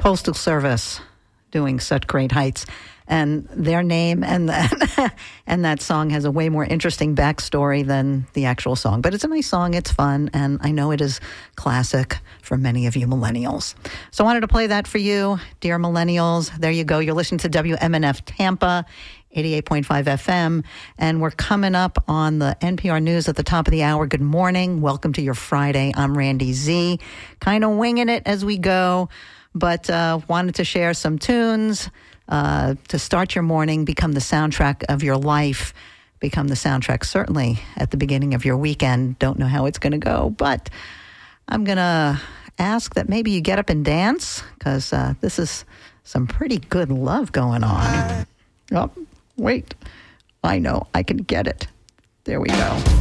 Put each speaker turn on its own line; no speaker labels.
Postal Service doing Such Great Heights. And their name and that song has a way more interesting backstory than the actual song. But it's a nice song, it's fun, and I know it is classic for many of you millennials. So I wanted to play that for you, dear millennials. There you go. You're listening to WMNF Tampa, 88.5 FM, and we're coming up on the NPR News at the top of the hour. Good morning. Welcome to your Friday. I'm Randy Z. Kind of winging it as we go, but wanted to share some tunes to start your morning, become the soundtrack of your life, become the soundtrack certainly at the beginning of your weekend. Don't know how it's going to go, but I'm going to ask that maybe you get up and dance, because this is some pretty good love going on. Oh, wait. I know. I can get it. There we go.